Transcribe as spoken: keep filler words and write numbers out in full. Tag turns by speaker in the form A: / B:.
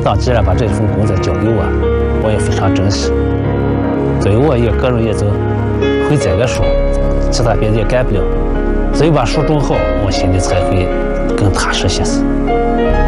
A: 导既然把这份工作交给我，我也非常珍惜。所以我也个人也就会这个书，其他别的也干不了。所以把书种好，我心里才会更踏实些些。